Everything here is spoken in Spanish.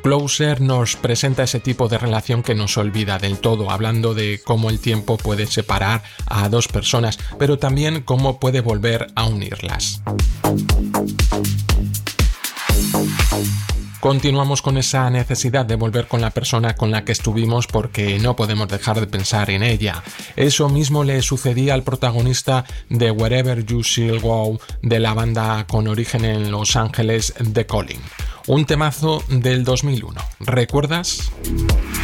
Closer nos presenta ese tipo de relación que nos olvida del todo, hablando de cómo el tiempo puede separar a dos personas, pero también cómo puede volver a unirlas. Continuamos con esa necesidad de volver con la persona con la que estuvimos porque no podemos dejar de pensar en ella. Eso mismo le sucedía al protagonista de Wherever You Shall Go de la banda con origen en Los Ángeles, The Calling. Un temazo del 2001. ¿Recuerdas?